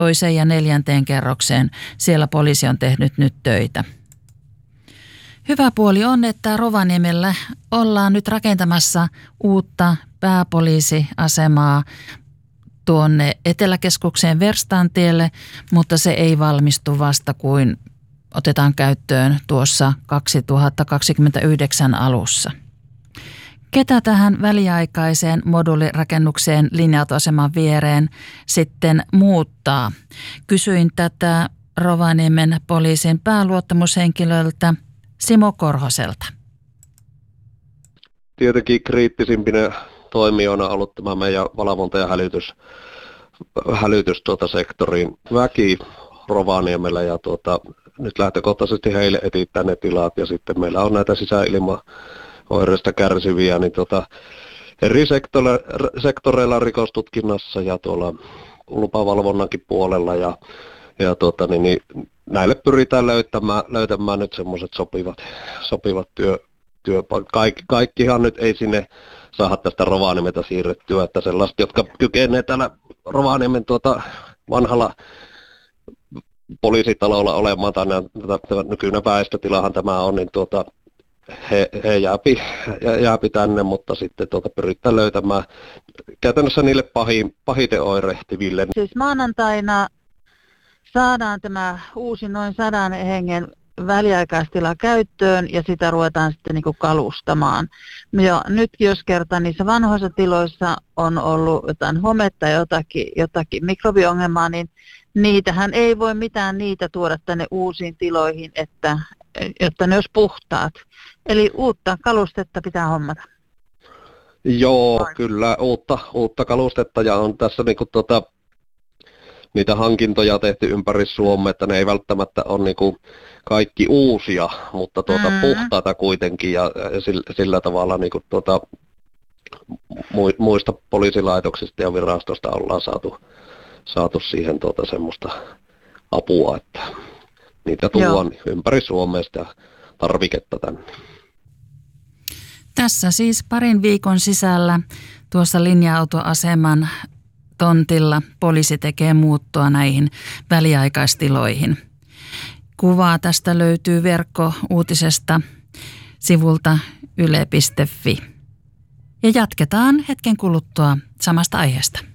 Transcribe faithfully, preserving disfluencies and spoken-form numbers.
toiseen ja neljänteen kerrokseen. Siellä poliisi on tehnyt nyt töitä. Hyvä puoli on, että Rovaniemellä ollaan nyt rakentamassa uutta pääpoliisiasemaa tuonne Eteläkeskukseen Verstaantielle, mutta se ei valmistu vasta kuin otetaan käyttöön tuossa kaksituhattakaksikymmentäyhdeksän alussa. Ketä tähän väliaikaiseen moduulirakennukseen linja-autoaseman viereen sitten muuttaa? Kysyin tätä Rovaniemen poliisin pääluottamushenkilöltä Simo Korhoselta. Tietenkin kriittisimpinä toimijoina on ollut tämä meidän valvonta- ja hälytys, hälytys tuota sektorin väki Rovaniemellä ja tuota, nyt lähtökohtaisesti heille etsitään ne tilat ja sitten meillä on näitä sisäilmaoireista kärsiviä niin tuota, eri sektoreilla, sektoreilla rikostutkinnassa ja tuolla lupavalvonnankin puolella ja, ja tuota, niin, niin, näille pyritään löytämään, löytämään nyt semmoiset sopivat, sopivat työ, työpaikat. Kaik, kaikkihan nyt ei sinne saada tästä Rovaniemeltä siirrettyä, että sellaiset, jotka kykenevät täällä Rovaniemen tuota vanhalla poliisitalolla olemaan, tai tämä nykyinen väestötilahan tämä on, niin tuota, he, he jääpi, jääpi tänne, mutta sitten tuota pyritään löytämään käytännössä niille pahin, pahiten oirehtiville. Siis maanantaina saadaan tämä uusi noin sadan hengen väliaikaistila käyttöön ja sitä ruvetaan sitten niin kuin kalustamaan. Ja nyt jos kertaan niissä vanhoissa tiloissa on ollut jotain hometta ja jotakin, jotakin mikrobiongelmaa, niin niitähän ei voi mitään niitä tuoda tänne uusiin tiloihin, että, jotta ne olisi puhtaat. Eli uutta kalustetta pitää hommata. Joo, Vai. kyllä uutta, uutta kalustetta ja on tässä niinku tota, niitä hankintoja tehty ympäri Suomea, että ne ei välttämättä ole niinku kaikki uusia, mutta tuota mm. puhtaita kuitenkin ja, ja sillä, sillä tavalla niinku tuota, muista poliisilaitoksista ja virastosta ollaan saatu, saatu siihen tuota semmoista apua, että niitä tuodaan ympäri Suomea sitä tarviketta tänne. Tässä siis parin viikon sisällä tuossa linja-autoaseman tontilla poliisi tekee muuttoa näihin väliaikaistiloihin. Kuvaa tästä löytyy verkkouutisesta sivulta yle piste fi. Ja jatketaan hetken kuluttua samasta aiheesta.